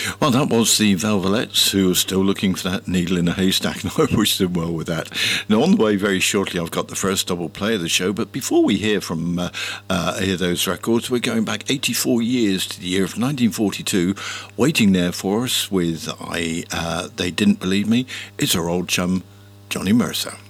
Well, that was the Velvelettes, who are still looking for that needle in a haystack, and I wish them well with that. Now, on the way very shortly, I've got the first double play of the show, but before we hear those records, we're going back 84 years to the year of 1942. Waiting there for us with They Didn't Believe Me, it's our old chum, Johnny Mercer.